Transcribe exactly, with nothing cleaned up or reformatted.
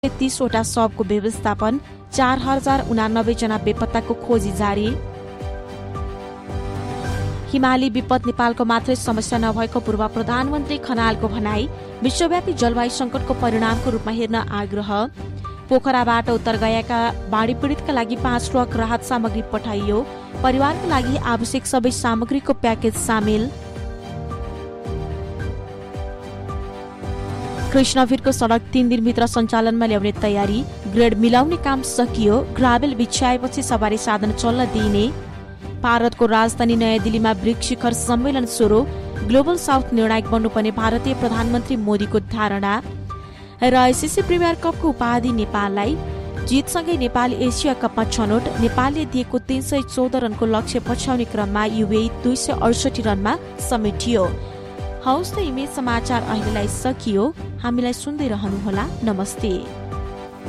तीसवटा शवको व्यवस्थापन, चार हजार उनानब्बे जना बेपत्ताको खोजी जारी। हिमाली विपद नेपालको मात्रै समस्या नभएको पूर्व प्रधानमन्त्री खनालको भनाई। विश्वव्यापी जलवायु संकटको परिणामको रूपमा हेर्न आग्रह। पोखराबाट उत्तर गएका बाढी पीडितका लागि पाँच ट्रक राहत सामग्री पठाइयो। परिवारका लागि आवश्यक सबै सामग्रीको प्याकेज सामेल। कृष्णवीरको सडक तीन दिनभित्र सञ्चालनमा ल्याउने तयारी। ग्रेड मिलाउने काम सकियो। ग्राभेल बिछ्याएपछि सवारी साधन चल्न दिइने। भारतको राजधानी नयाँ दिल्लीमा ब्रिक्स शिखर सम्मेलन सुरु। ग्लोबल साउथ निर्णायक बन्नुपर्ने भारतीय प्रधानमन्त्री मोदीको धारणा। र आइसिसी प्रिमियर कपको उपाधि नेपाललाई। जितसँगै नेपाल एसिया कपमा छनौट। नेपालले दिएको तीन सय चौध रनको लक्ष्य पछ्याउने क्रममा युएई दुई सय अडसठी रनमा समेटियो। हौस् त इमेज समाचार अहिलेलाई सकियो। हामीलाई सुन्दै रहनुहोला। नमस्ते।